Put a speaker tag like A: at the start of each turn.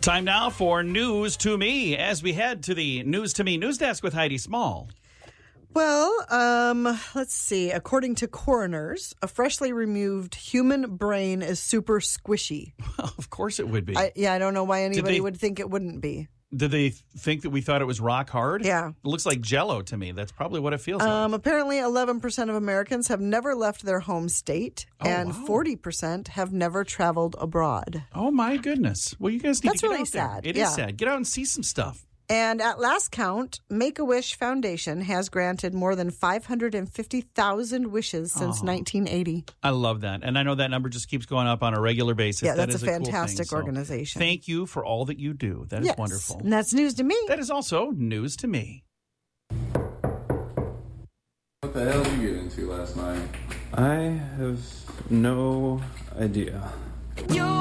A: Time now for News to Me as we head to the News to Me news desk with Heidi Small.
B: Well, let's see. According to coroners, a freshly removed human brain is super squishy.
A: Well, of course it would be.
B: I don't know why anybody would think it wouldn't be.
A: Did they think that we thought it was rock hard?
B: Yeah.
A: It looks like Jell-O to me. That's probably what it feels like.
B: Apparently, 11% of Americans have never left their home state, and 40% have never traveled abroad.
A: Oh, my goodness. Well, you guys need
B: That's
A: to get
B: really
A: out there.
B: sad.
A: It is sad. Get out and see some stuff.
B: And at last count, Make-A-Wish Foundation has granted more than 550,000 wishes since 1980.
A: I love that. And I know that number just keeps going up on a regular basis.
B: Yeah,
A: That
B: that's
A: is
B: a
A: cool thing.
B: fantastic
A: So
B: organization.
A: thank you for all that you do. That is wonderful.
B: And that's news to me.
A: That is also news to me.
C: What the hell did you get into last night?
D: I have no idea.